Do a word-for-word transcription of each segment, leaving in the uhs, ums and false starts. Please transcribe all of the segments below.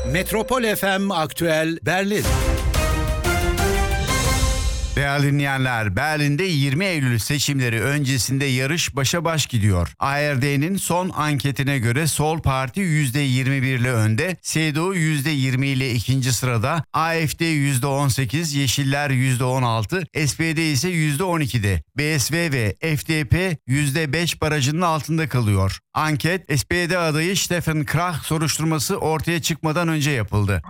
Metropol F M Aktüel Berlin. Değerli dinleyenler, Berlin'de yirmi Eylül seçimleri öncesinde yarış başa baş gidiyor. A R D'nin son anketine göre Sol Parti yüzde yirmi bir ile önde, C D U yüzde yirmi ile ikinci sırada, A F D yüzde on sekiz, Yeşiller yüzde on altı, S P D ise yüzde on iki'de. B S V ve F D P yüzde beş barajının altında kalıyor. Anket, S P D adayı Stefan Krach soruşturması ortaya çıkmadan önce yapıldı.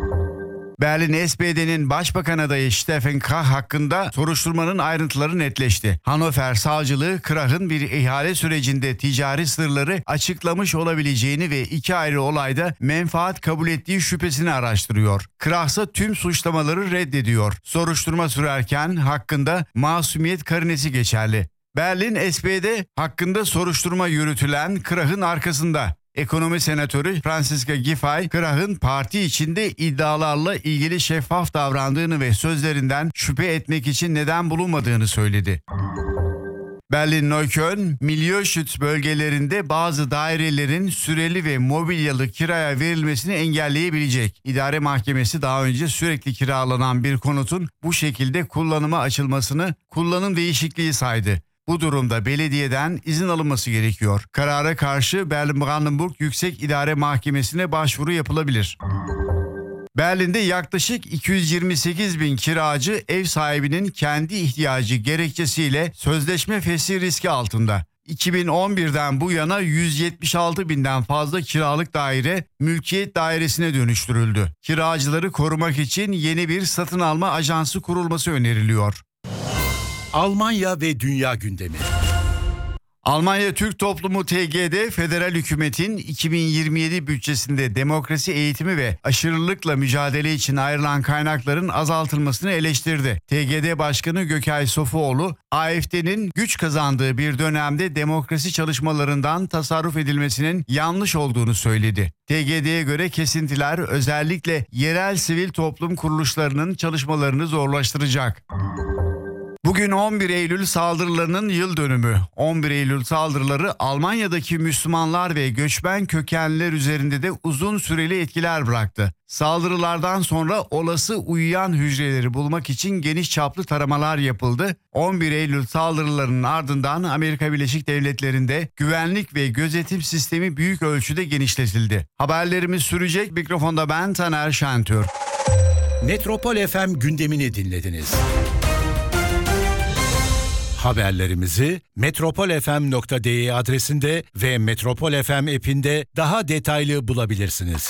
Berlin S P D'nin başbakan adayı Stefan Krach hakkında soruşturmanın ayrıntıları netleşti. Hannover Savcılığı Krach'ın bir ihale sürecinde ticari sırları açıklamış olabileceğini ve iki ayrı olayda menfaat kabul ettiği şüphesini araştırıyor. Krach ise tüm suçlamaları reddediyor. Soruşturma sürerken hakkında masumiyet karinesi geçerli. Berlin S P D hakkında soruşturma yürütülen Krach'ın arkasında. Ekonomi senatörü Franziska Giffey, Krach'ın parti içinde iddialarla ilgili şeffaf davrandığını ve sözlerinden şüphe etmek için neden bulunmadığını söyledi. Berlin-Neukölln, Milieuschutzes bölgelerinde bazı dairelerin süreli ve mobilyalı kiraya verilmesini engelleyebilecek. İdare Mahkemesi daha önce sürekli kiralanan bir konutun bu şekilde kullanıma açılmasını kullanım değişikliği saydı. Bu durumda belediyeden izin alınması gerekiyor. Karara karşı Berlin-Brandenburg Yüksek İdare Mahkemesi'ne başvuru yapılabilir. Berlin'de yaklaşık iki yüz yirmi sekiz bin kiracı ev sahibinin kendi ihtiyacı gerekçesiyle sözleşme fesih riski altında. iki bin on birden bu yana yüz yetmiş altı binden fazla kiralık daire mülkiyet dairesine dönüştürüldü. Kiracıları korumak için yeni bir satın alma ajansı kurulması öneriliyor. Almanya ve dünya gündemi. Almanya Türk Toplumu T G D, federal hükümetin iki bin yirmi yedi bütçesinde demokrasi eğitimi ve aşırılıkla mücadele için ayrılan kaynakların azaltılmasını eleştirdi. T G D Başkanı Gökay Sofuoğlu, A F D'nin güç kazandığı bir dönemde demokrasi çalışmalarından tasarruf edilmesinin yanlış olduğunu söyledi. T G D'ye göre kesintiler özellikle yerel sivil toplum kuruluşlarının çalışmalarını zorlaştıracak. Bugün on bir Eylül saldırılarının yıl dönümü. on bir Eylül saldırıları Almanya'daki Müslümanlar ve göçmen kökenliler üzerinde de uzun süreli etkiler bıraktı. Saldırılardan sonra olası uyuyan hücreleri bulmak için geniş çaplı taramalar yapıldı. on bir Eylül saldırılarının ardından Amerika Birleşik Devletleri'nde güvenlik ve gözetim sistemi büyük ölçüde genişletildi. Haberlerimiz sürecek. Mikrofonda ben Taner Şentürk. Metropol F M gündemini dinlediniz. Haberlerimizi metropol f m nokta d e adresinde ve Metropol F M app'inde daha detaylı bulabilirsiniz.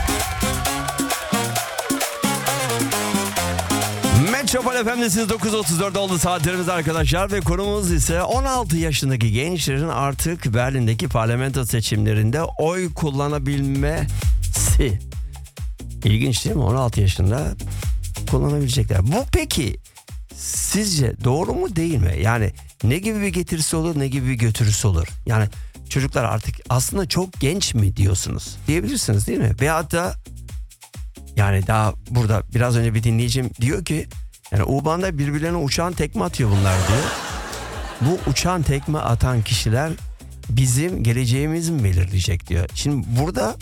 Metropol F M'desiniz. dokuz otuz dört oldu saatlerimiz arkadaşlar ve konumuz ise on altı yaşındaki gençlerin artık Berlin'deki parlamento seçimlerinde oy kullanabilmesi. İlginç değil mi? on altı yaşında kullanabilecekler. Bu peki sizce doğru mu değil mi? Yani ne gibi bir getirisi olur, ne gibi bir götürüsü olur? Yani çocuklar artık aslında çok genç mi diyorsunuz? Diyebilirsiniz değil mi? Veyahut da yani daha burada biraz önce bir dinleyicim diyor ki yani U-Bahn'da birbirlerine uçan tekme atıyor bunlar diyor. Bu uçan tekme atan kişiler bizim geleceğimizi mi belirleyecek diyor. Şimdi burada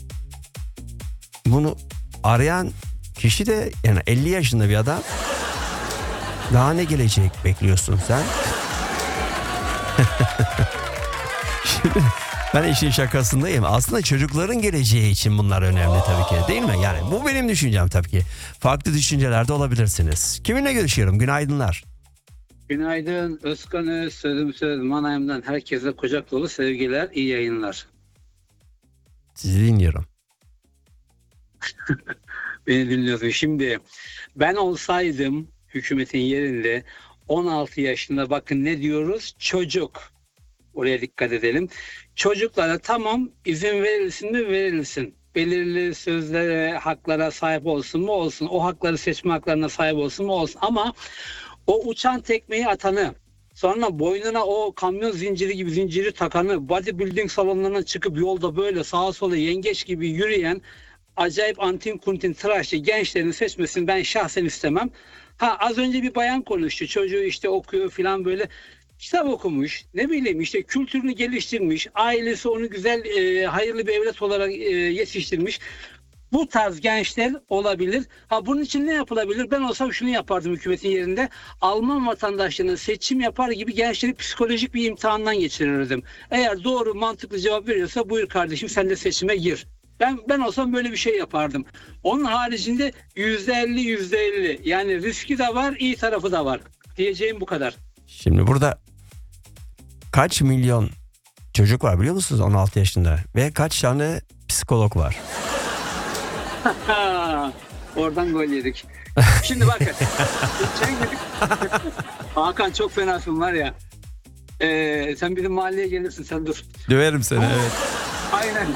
bunu arayan kişi de yani elli yaşında bir adam. Daha ne gelecek bekliyorsun sen? Şimdi ben işin şakasındayım. Aslında çocukların geleceği için bunlar önemli tabii ki, değil mi? Yani bu benim düşüncem tabii ki. Farklı düşüncelerde olabilirsiniz. Kiminle görüşüyorum? Günaydınlar. Günaydın Özkan Öz, sözüm söz Manayım'dan herkese kucak dolu sevgiler, iyi yayınlar. Sizi dinliyorum. Beni dinliyorsun. Şimdi ben olsaydım hükümetin yerinde on altı yaşında, bakın ne diyoruz? Çocuk. Oraya dikkat edelim. Çocuklara tamam izin verilsin mi verilsin. Belirli sözlere, haklara sahip olsun mu olsun. O hakları seçme haklarına sahip olsun mu olsun. Ama o uçan tekmeyi atanı, sonra boynuna o kamyon zinciri gibi zinciri takanı, bodybuilding salonlarına çıkıp yolda böyle sağa sola yengeç gibi yürüyen acayip antin kuntin tıraşlı gençlerin seçmesini ben şahsen istemem. Ha, az önce bir bayan konuştu. Çocuğu işte okuyor falan, böyle kitap okumuş. Ne bileyim işte kültürünü geliştirmiş. Ailesi onu güzel, e, hayırlı bir evlat olarak e, yetiştirmiş. Bu tarz gençler olabilir. Ha bunun için ne yapılabilir? Ben olsam şunu yapardım hükümetin yerinde. Alman vatandaşlarının seçim yapar gibi gençleri psikolojik bir imtihandan geçirirdim. Eğer doğru mantıklı cevap veriyorsa buyur kardeşim sen de seçime gir. Ben ben olsam böyle bir şey yapardım. Onun haricinde yüzde elli yüzde elli yani riski de var, iyi tarafı da var. Diyeceğim bu kadar. Şimdi burada kaç milyon çocuk var biliyor musunuz on altı yaşında? Ve kaç tane psikolog var? Ha, oradan gol yedik. Şimdi bakın. Hakan çok fenasın var ya. Ee, sen bizim mahalleye gelirsin sen dur. Döverim seni evet. Aynen.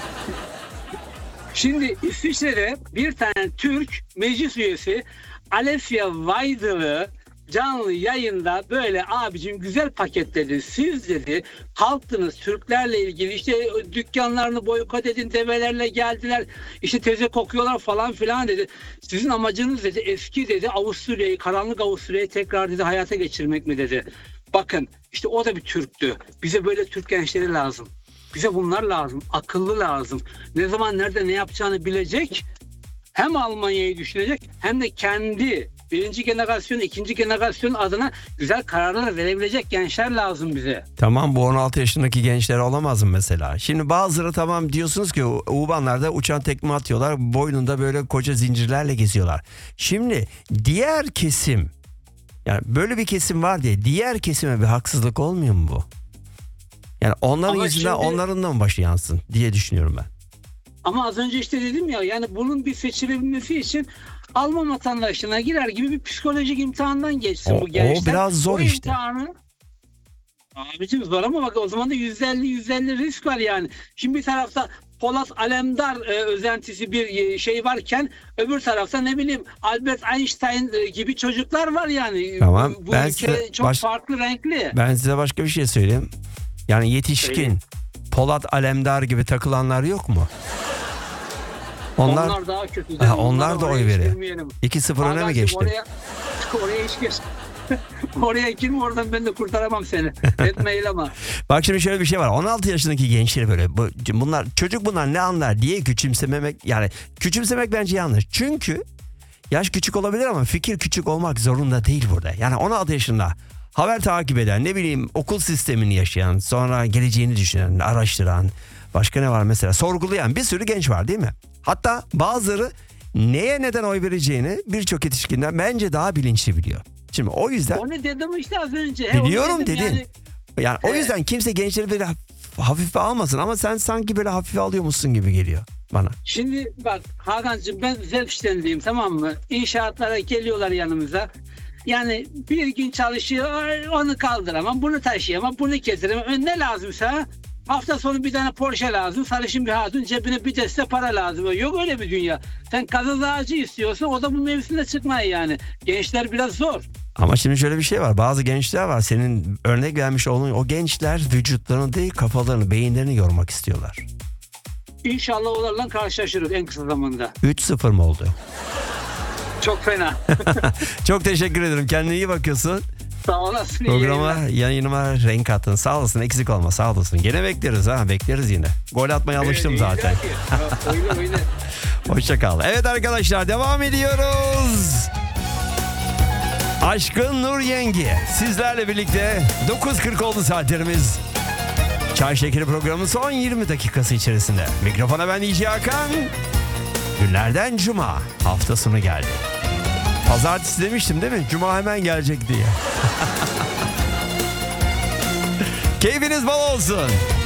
Şimdi İsviçre'de bir tane Türk meclis üyesi Alessia Weidel canlı yayında böyle abicim güzel paketledi. Siz dedi kalktınız Türklerle ilgili işte dükkanlarını boykot edin develerle geldiler. İşte teze kokuyorlar falan filan dedi. Sizin amacınız dedi eski dedi Avusturya'yı karanlık Avusturya'yı tekrar dedi hayata geçirmek mi dedi. Bakın işte o da bir Türktü. Bize böyle Türk gençleri lazım. Bize bunlar lazım. Akıllı lazım. Ne zaman nerede ne yapacağını bilecek. Hem Almanya'yı düşünecek hem de kendi birinci jenerasyon, ikinci jenerasyon adına güzel kararlar verebilecek gençler lazım bize. Tamam bu on altı yaşındaki gençler olamaz mı mesela? Şimdi bazıları tamam diyorsunuz ki Ubanlar'da uçan tekme atıyorlar. Boynunda böyle koca zincirlerle geziyorlar. Şimdi diğer kesim yani böyle bir kesim var diye diğer kesime bir haksızlık olmuyor mu bu? Yani onların Ama yüzünden şimdi, onların da mı başı yansın diye düşünüyorum ben. Ama az önce işte dedim ya yani bunun bir seçilebilmesi için Alman vatandaşlığına girer gibi bir psikolojik imtihandan geçsin O, bu gençler. o biraz zor o işte. Imtihanı, abicim zor ama bak o zaman da yüzde elli yüzde elli risk var yani. Şimdi bir tarafta Polat Alemdar e, özentisi bir e, şey varken öbür tarafta ne bileyim Albert Einstein e, gibi çocuklar var yani. Tamam, Bu, bu ben ülke size çok baş- farklı renkli. Ben size başka bir şey söyleyeyim. Yani yetişkin Söyle. Polat Alemdar gibi takılanlar yok mu? Onlar, Onlar daha kötü. Ha, onlar da oy veriyor. veriyor. iki sıfır öne mi Hakan'cığım, geçti? Oraya, oraya hiç geç. Oraya girme oradan ben de kurtaramam seni. Etmeyin ama. Bak şimdi şöyle bir şey var. on altı yaşındaki gençleri böyle bu, bunlar çocuk bunlar ne anlar diye küçümsememek yani küçümsemek bence yanlış. Çünkü yaş küçük olabilir ama fikir küçük olmak zorunda değil burada. Yani on altı yaşında haber takip eden ne bileyim okul sistemini yaşayan sonra geleceğini düşünen araştıran başka ne var mesela sorgulayan bir sürü genç var değil mi? Hatta bazıları neye neden oy vereceğini birçok yetişkinden bence daha bilinçli biliyor. Şimdi o yüzden Onu dedim işte az önce. He, onu biliyorum dedim dedin. Yani, yani. o Evet. yüzden kimse gençleri böyle hafife almasın ama sen sanki böyle hafife alıyormuşsun gibi geliyor bana. Şimdi bak Hakan'cığım ben Zelfständig'im tamam mı? İnşaatlara geliyorlar yanımıza. Yani bir gün çalışıyor onu kaldıramam bunu taşıyamam bunu getiremem. Ne lazımsa hafta sonu bir tane Porsche lazım sarışın bir hatun cebine bir deste para lazım. Yok öyle bir dünya. Sen kazaz ağacı istiyorsan o da bu mevsimde çıkmaya yani. Gençler biraz zor. Ama şimdi şöyle bir şey var. Bazı gençler var. Senin örnek vermiş olduğun o gençler vücutlarını değil kafalarını, beyinlerini yormak istiyorlar. İnşallah onlarla karşılaşırız en kısa zamanda. üç sıfır mı oldu? Çok fena. Çok teşekkür ederim. Kendine iyi bakıyorsun. Sağ olasın. iyi Programa, yayınlar. yayınıma renk kattın. Sağ olasın. Eksik olma. Sağ olasın. Gene bekleriz ha. Bekleriz yine. Gol atmaya alıştım Evet, zaten. illa ki. Ha, öyle öyle. Hoşça kal. Evet arkadaşlar devam ediyoruz. Aşkın Nur Yengi sizlerle birlikte dokuz kırk oldu saatlerimiz. Çay Şekeri programının son yirmi dakikası içerisinde. Mikrofona ben D J Hakan. Günlerden Cuma hafta sonu geldi. Pazartesi demiştim değil mi? Cuma hemen gelecek diye. Keyfiniz bol olsun.